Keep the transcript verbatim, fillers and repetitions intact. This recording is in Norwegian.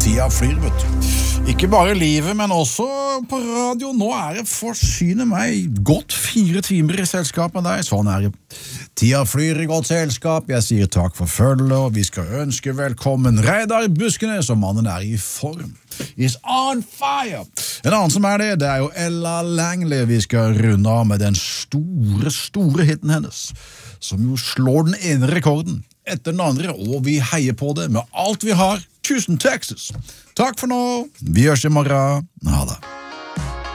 Tida flyr, vet du. Ikke bare livet, men også på radio. Nå er det forsyne meg godt fire timer i selskap med deg. Sånn er det. Tida flyr i godt selskap. Jeg sier takk for følge, og vi skal ønske velkommen Reidar Buskenes, og mannen er i form. Is on fire! En annen som er det, det er jo Ella Langley. Vi skal runde av med den store, store hitten hennes, som jo slår den ene rekorden etter den andre, og vi heier på det med alt vi har. Tusen Texas. Takk for nå. Vi høres i morgen. Ha det.